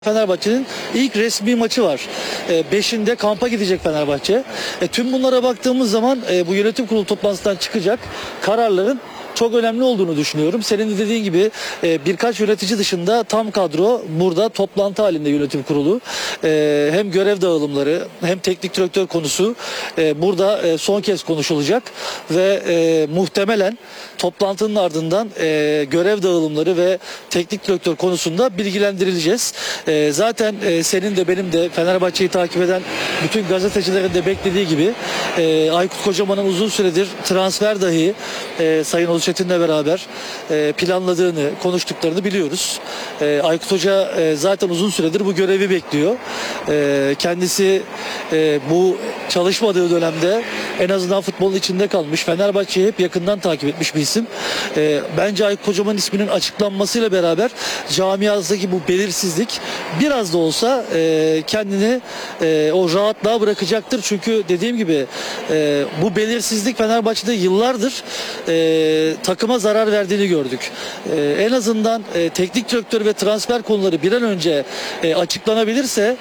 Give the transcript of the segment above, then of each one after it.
Fenerbahçe'nin ilk resmi maçı var. 5'inde kampa gidecek Fenerbahçe. Tüm bunlara baktığımız zaman bu yönetim kurulu toplantısından çıkacak kararların çok önemli olduğunu düşünüyorum. Senin de dediğin gibi birkaç yönetici dışında tam kadro burada toplantı halinde yönetim kurulu. Hem görev dağılımları hem teknik direktör konusu burada son kez konuşulacak ve muhtemelen toplantının ardından görev dağılımları ve teknik direktör konusunda bilgilendirileceğiz. Zaten senin de benim de Fenerbahçe'yi takip eden bütün gazetecilerin de beklediği gibi Aykut Kocaman'ın uzun süredir transfer dahi Sayın Uluçetin'le beraber planladığını, konuştuklarını biliyoruz. Aykut Hoca zaten uzun süredir bu görevi bekliyor. Kendisi bu çalışmadığı dönemde en azından futbolun içinde kalmış, Fenerbahçe'yi hep yakından takip etmiş bir isim. Bence Aykut Kocaman'ın isminin açıklanmasıyla beraber camiasındaki bu belirsizlik biraz da olsa kendini o rahatlığa bırakacaktır. Çünkü dediğim gibi bu belirsizlik Fenerbahçe'de yıllardır takıma zarar verdiğini gördük. En azından teknik direktör ve transfer konuları bir an önce açıklanabilirse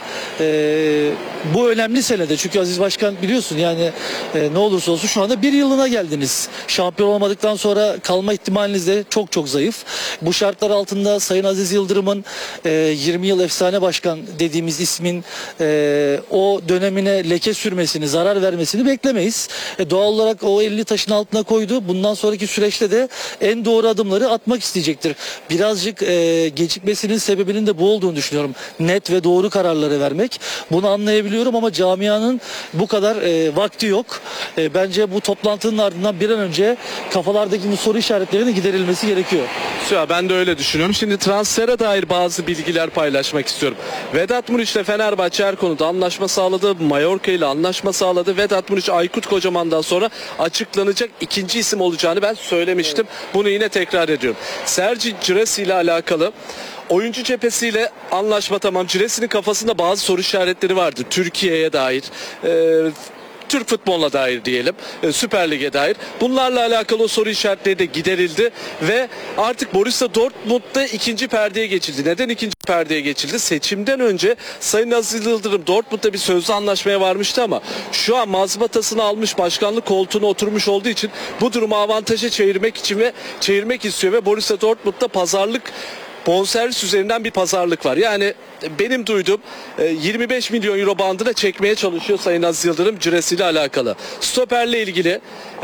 bu önemli senede. Çünkü Aziz Başkan biliyorsun yani ne olursa olsun şu anda bir yılına geldiniz. Şampiyon olmadıktan sonra kalma ihtimaliniz de çok çok zayıf. Bu şartlar altında Sayın Aziz Yıldırım'ın 20 yıl efsane başkan dediğimiz ismin o dönemine leke sürmesini, zarar vermesini beklemeyiz. Doğal olarak o 50 taşın altına koydu. Bundan sonraki süreçte de en doğru adımları atmak isteyecektir. Birazcık gecikmesinin sebebinin de bu olduğunu düşünüyorum. Net ve doğru kararları vermek. Bunu anlayabiliyorum ama camianın bu kadar vakti yok. Bence bu toplantının ardından bir an önce kafalardaki bu soru işaretlerinin giderilmesi gerekiyor. Ya ben de öyle düşünüyorum. Şimdi transfere dair bazı bilgiler paylaşmak istiyorum. Vedat Muriç ile Fenerbahçe her konuda anlaşma sağladı. Mallorca ile anlaşma sağladı. Vedat Muriç, Aykut Kocaman'dan sonra açıklanacak ikinci isim olacağını ben söylemiştim. Bunu yine tekrar ediyorum. Sergi Giresi ile alakalı oyuncu cephesiyle anlaşma tamam. Giresi'nin kafasında bazı soru işaretleri vardı. Türkiye'ye dair, Türk futboluna dair diyelim, Süper Lig'e dair. Bunlarla alakalı o soru işaretleri de giderildi ve artık Borussia Dortmund'da ikinci perdeye geçildi. Neden ikinci perdeye geçildi? Seçimden önce Sayın Aziz Yıldırım Dortmund'da bir sözlü anlaşmaya varmıştı ama şu an mazbatasını almış, başkanlık koltuğuna oturmuş olduğu için bu durumu avantaja çevirmek istiyor ve Borussia Dortmund'da pazarlık, bonservis üzerinden bir pazarlık var. Yani benim duyduğum 25 milyon euro bandına çekmeye çalışıyor Sayın Aziz Yıldırım Giresi ile alakalı. Stoperle ilgili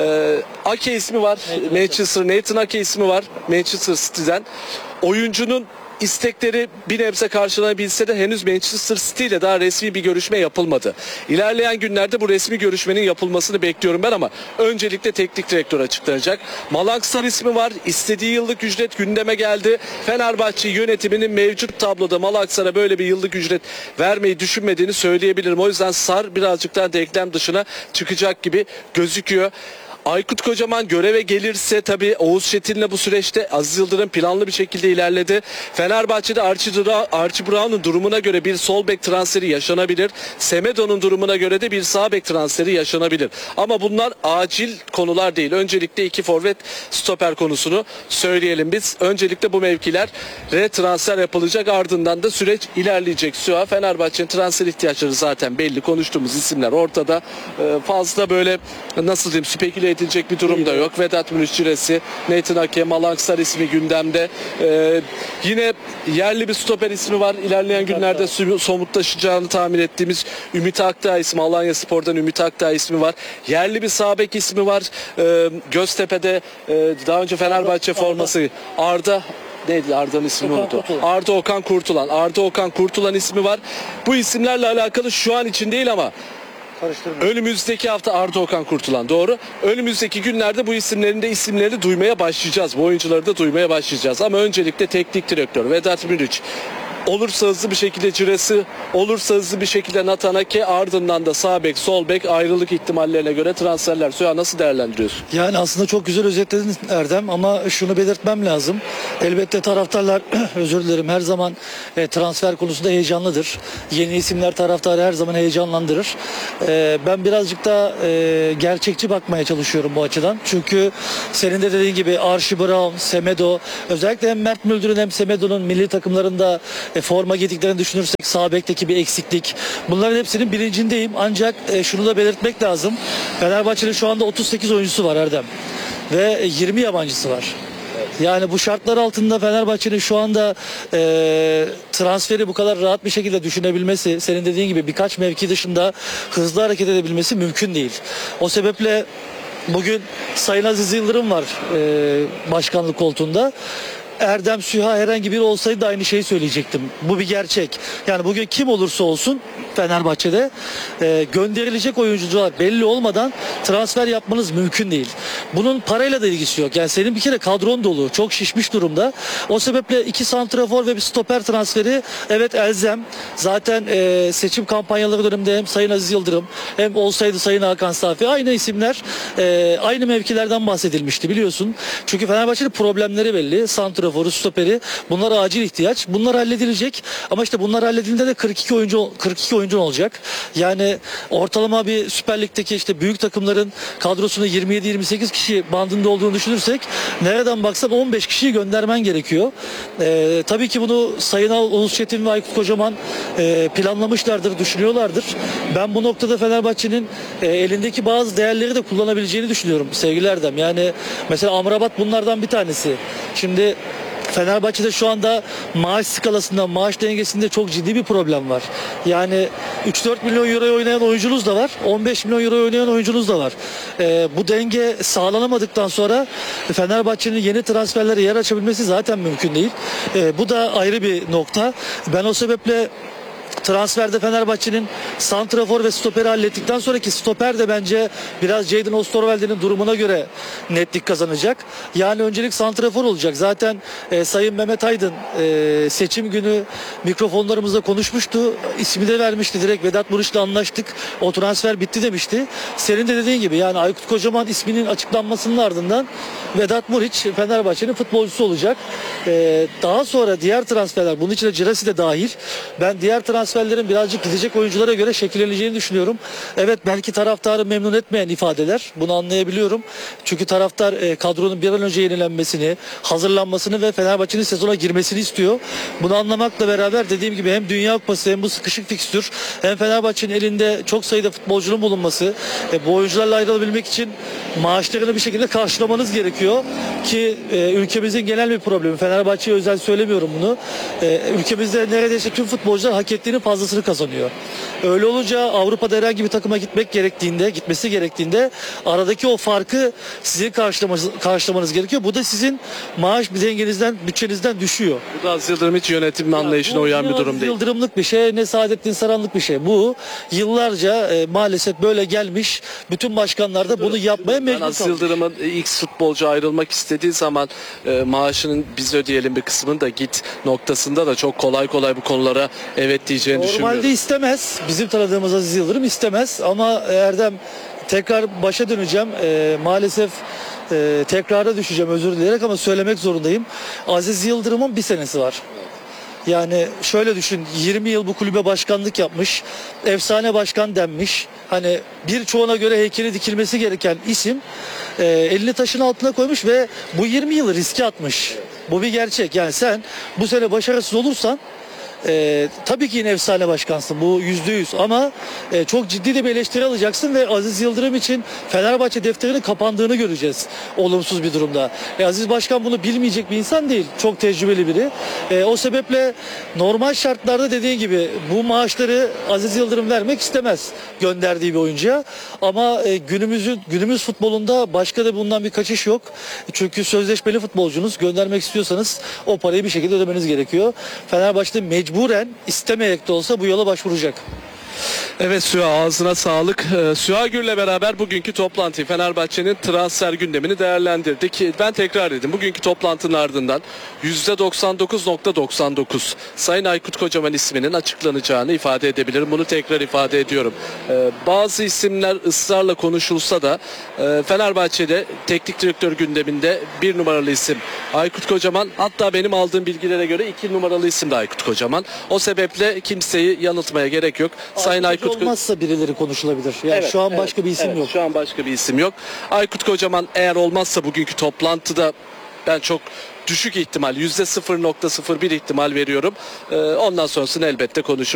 Ake ismi var. Nathan Ake ismi var Manchester City'den. Oyuncunun istekleri bir nebze karşılanabilse de henüz Manchester City ile daha resmi bir görüşme yapılmadı. İlerleyen günlerde bu resmi görüşmenin yapılmasını bekliyorum ben ama öncelikle teknik direktör açıklanacak. Malaksar ismi var. İstediği yıllık ücret gündeme geldi. Fenerbahçe yönetiminin mevcut tabloda Malaksar'a böyle bir yıllık ücret vermeyi düşünmediğini söyleyebilirim. O yüzden Sar birazcık daha denklem dışına çıkacak gibi gözüküyor. Aykut Kocaman göreve gelirse tabii Oğuz Çetin'le bu süreçte Aziz Yıldırım planlı bir şekilde ilerledi. Fenerbahçe'de Archie Brown'un durumuna göre bir sol bek transferi yaşanabilir. Semedo'nun durumuna göre de bir sağ bek transferi yaşanabilir. Ama bunlar acil konular değil. Öncelikle iki forvet stoper konusunu söyleyelim biz. Öncelikle bu mevkilere transfer yapılacak, ardından da süreç ilerleyecek. Fenerbahçe'nin transfer ihtiyaçları zaten belli. Konuştuğumuz isimler ortada. Fazla böyle nasıl diyeyim speküle edilecek bir durum da yok. Vedat Muriç, Giresi, Nathan Ake, Malaksar ismi gündemde. Yine yerli bir stoper ismi var. İlerleyen günlerde somutlaşacağını tahmin ettiğimiz Ümit Akdağ ismi, Alanyaspor'dan Ümit Akdağ ismi var. Yerli bir sağ bek ismi var. Göztepe'de daha önce Fenerbahçe forması neydi Arda'nın ismini unuttum. Arda Okan Kurtulan ismi var. Bu isimlerle alakalı şu an için değil ama önümüzdeki hafta Arda Okan Kurtulan doğru. Önümüzdeki günlerde bu isimleri duymaya başlayacağız. Bu oyuncuları da duymaya başlayacağız. Ama öncelikle teknik direktör Vedat Muriç, olursa hızlı bir şekilde Giresi, olursa hızlı bir şekilde Nathan Ake, ardından da sağ bek, sol bek ayrılık ihtimallerine göre transferler. Süha, nasıl değerlendiriyorsun? Yani aslında çok güzel özetledin Erdem ama şunu belirtmem lazım. Elbette taraftarlar özür dilerim her zaman transfer konusunda heyecanlıdır. Yeni isimler taraftarı her zaman heyecanlandırır. Ben birazcık da gerçekçi bakmaya çalışıyorum bu açıdan. Çünkü senin de dediğin gibi Archie Brown, Semedo, özellikle hem Mert Müldür'ün hem Semedo'nun milli takımlarında forma giydiklerini düşünürsek sağ bekteki bir eksiklik. Bunların hepsinin bilincindeyim. Ancak şunu da belirtmek lazım. Fenerbahçe'nin şu anda 38 oyuncusu var Erdem. Ve 20 yabancısı var. Yani bu şartlar altında Fenerbahçe'nin şu anda transferi bu kadar rahat bir şekilde düşünebilmesi, senin dediğin gibi birkaç mevki dışında hızlı hareket edebilmesi mümkün değil. O sebeple bugün Sayın Aziz Yıldırım var başkanlık koltuğunda. Erdem, Süha herhangi biri olsaydı da aynı şeyi söyleyecektim. Bu bir gerçek. Yani bugün kim olursa olsun Fenerbahçe'de gönderilecek oyuncular belli olmadan transfer yapmanız mümkün değil. Bunun parayla da ilgisi yok. Yani senin bir kere kadron dolu. Çok şişmiş durumda. O sebeple 2 santrafor ve bir stoper transferi evet elzem. Zaten seçim kampanyaları döneminde hem Sayın Aziz Yıldırım hem olsaydı Sayın Hakan Safi aynı isimler aynı mevkilerden bahsedilmişti biliyorsun. Çünkü Fenerbahçe'nin problemleri belli. Santraforu, stoperi bunlar acil ihtiyaç. Bunlar halledilecek. Ama işte bunlar halledildiğinde de 42 oyuncu olacak. Yani ortalama bir Süper Lig'deki işte büyük takımların kadrosunu 27-28 kişi bandında olduğunu düşünürsek nereden baksan 15 kişiyi göndermen gerekiyor. Tabii ki bunu Sayın Oğuz Çetin ve Aykut Kocaman planlamışlardır, düşünüyorlardır. Ben bu noktada Fenerbahçe'nin elindeki bazı değerleri de kullanabileceğini düşünüyorum sevgili Erdem. Yani mesela Amrabat bunlardan bir tanesi. Şimdi Fenerbahçe'de şu anda maaş skalasında, maaş dengesinde çok ciddi bir problem var. Yani 3-4 milyon euroya oynayan oyuncunuz da var. 15 milyon euroya oynayan oyuncunuz da var. Bu denge sağlanamadıktan sonra Fenerbahçe'nin yeni transferlere yer açabilmesi zaten mümkün değil. Bu da ayrı bir nokta. Ben o sebeple transferde Fenerbahçe'nin santrafor ve stoperi hallettikten sonraki stoper de bence biraz Jadon Osterwalder'in durumuna göre netlik kazanacak. Yani öncelik santrafor olacak. Zaten Sayın Mehmet Aydın seçim günü mikrofonlarımızda konuşmuştu. İsmi de vermişti. Direkt Vedat Muriç'le anlaştık. O transfer bitti demişti. Senin de dediğin gibi yani Aykut Kocaman isminin açıklanmasının ardından Vedat Muriç Fenerbahçe'nin futbolcusu olacak. Daha sonra diğer transferler bunun içine Cirasi de dahil. Ben diğer transferlerin birazcık gidecek oyunculara göre şekilleneceğini düşünüyorum. Evet belki taraftarı memnun etmeyen ifadeler. Bunu anlayabiliyorum. Çünkü taraftar kadronun bir an önce yenilenmesini, hazırlanmasını ve Fenerbahçe'nin sezona girmesini istiyor. Bunu anlamakla beraber dediğim gibi hem Dünya Kupası hem bu sıkışık fikstür hem Fenerbahçe'nin elinde çok sayıda futbolcunun bulunması bu oyuncularla ayrılabilmek için maaşlarını bir şekilde karşılamanız gerekiyor ki ülkemizin genel bir problemi. Fenerbahçe'ye özel söylemiyorum bunu. Ülkemizde neredeyse tüm futbolcular hak ettiğinin fazlasını kazanıyor. Öyle olunca Avrupa'da herhangi bir takıma gitmesi gerektiğinde aradaki o farkı sizin karşılamanız gerekiyor. Bu da sizin maaş dengenizden, bütçenizden düşüyor. Bu da Aziz Yıldırım hiç yönetim anlayışına uyan bir durum değil. Yıldırımlık bir şey, ne Saadettin Saranlık bir şey. Bu yıllarca maalesef böyle gelmiş. Bütün başkanlar da bunu yapmaya mecbur kalmış. Aziz Yıldırım'ın X futbolcu ayrılmak istediği zaman maaşının biz ödeyelim bir kısmını da git noktasında da çok kolay bu konulara evet diyeceğini düşünmüyorum. Normalde istemez. Bizim tanıdığımız Aziz Yıldırım istemez. Ama Erdem tekrar başa döneceğim. Maalesef tekrara düşeceğim özür dileyerek ama söylemek zorundayım. Aziz Yıldırım'ın bir senesi var. Yani şöyle düşün 20 yıl bu kulübe başkanlık yapmış. Efsane başkan denmiş. Hani birçoğuna göre heykeli dikilmesi gereken isim elini taşın altına koymuş ve bu 20 yılı riske atmış. Bu bir gerçek. Yani sen bu sene başarısız olursan tabii ki yine efsane başkansın bu %100 ama çok ciddi de bir eleştiri alacaksın ve Aziz Yıldırım için Fenerbahçe defterinin kapandığını göreceğiz olumsuz bir durumda. Aziz Başkan bunu bilmeyecek bir insan değil. Çok tecrübeli biri. O sebeple normal şartlarda dediği gibi bu maaşları Aziz Yıldırım vermek istemez gönderdiği bir oyuncuya. Ama günümüz futbolunda başka da bundan bir kaçış yok. Çünkü sözleşmeli futbolcunuz göndermek istiyorsanız o parayı bir şekilde ödemeniz gerekiyor. Fenerbahçe mecburen istemeyerek de olsa bu yola başvuracak. Evet Süha ağzına sağlık. Süha Gür'le beraber bugünkü toplantıyı Fenerbahçe'nin transfer gündemini değerlendirdik. Ben tekrar edeyim. Bugünkü toplantının ardından %99.99 Sayın Aykut Kocaman isminin açıklanacağını ifade edebilirim. Bunu tekrar ifade ediyorum. Bazı isimler ısrarla konuşulsa da Fenerbahçe'de teknik direktör gündeminde 1 numaralı isim Aykut Kocaman. Hatta benim aldığım bilgilere göre 2 numaralı isim de Aykut Kocaman. O sebeple kimseyi yanıltmaya gerek yok. Sayın Aykut olmazsa birileri konuşulabilir. Yani şu an başka bir isim yok. Şu an başka bir isim yok. Aykut Kocaman eğer olmazsa bugünkü toplantıda Ben çok düşük ihtimal %0.01 ihtimal veriyorum. Ondan sonrasını elbette konuşuruz.